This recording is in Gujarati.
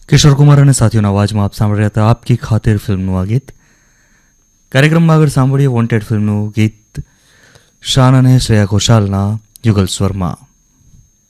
કિશોર કુમાર અને સાથીઓના અવાજમાં આપ સાંભળી રહ્યા હતા આપકી ખાतिर ફિલ્મનું આ ગીત. કાર્યક્રમમાં આગળ સાંભળીએ વોન્ટેડ ફિલ્મનું ગીત શાન અને શ્રેયા ઘોષાલના યુગલ સ્વરમાં.